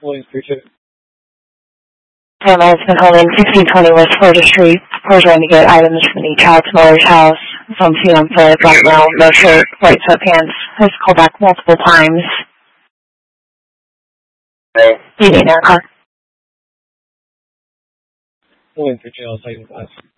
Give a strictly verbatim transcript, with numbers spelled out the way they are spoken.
Williams three two. Sam has been home in sixteen twenty West Florida Street. We're trying to get items from the child's mother's house. Some see on foot right now, no shirt, white sweatpants. Has called back multiple times. Hey. You need our car. Williams three two, I'll take the class.